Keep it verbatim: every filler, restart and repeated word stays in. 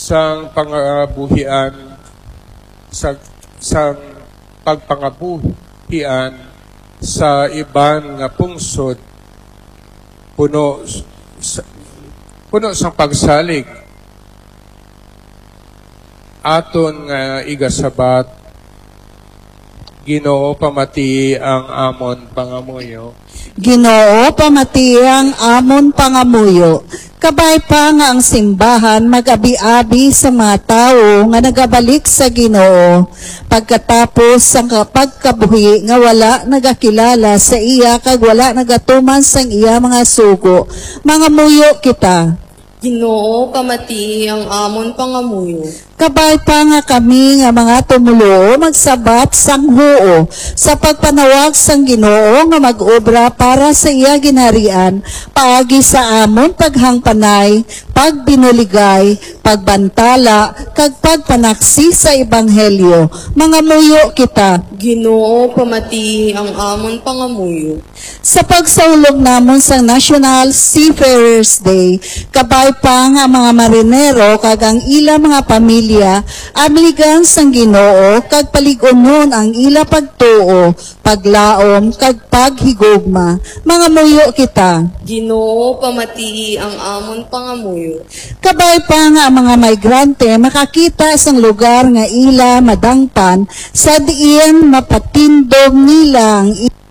sang pangabuhian sa sang pagpangabuhian sa iban nga pungsod puno sa, puno sang pagsalig aton nga igasabat Ginoo pamati ang amon pangamuyo. Ginoo pamati ang amon pangamuyo. Kabay pa nga ang simbahan magabi-abi sa mga tao nga nagabalik sa Ginoo. Pagkatapos ang pagkabuhi nga wala nagakilala sa iya kag wala nagatuman sang iya mga sugo. Mga muyo kita. Ginoo pamati ang amon pangamuyo. Kabay pa nga kami nga mga tumulo magsabat sang huo sa pagpanawag sang Ginoo nga mag-obra para sa iya ginharian paagi sa amon paghangpanay, pagbinuligay, pagbantala kag pagpanaksi sa ebanghelyo. Mga muyo kita. Ginoo pamati ang amon pangamuyo. Sa pagsaulog namon sa National Seafarers Day, kabay pa nga mga marinero kag ang ila mga pamilya amigan sang Ginoo kag paligonon ang ila pagtuo, paglaom kag paghigugma. Mga muyo kita. Ginoo pamati ang amon pangamuyo. Kabay pa nga ang mga migrante makakita sang lugar nga ila madangpan sa diin mapatindog nila ang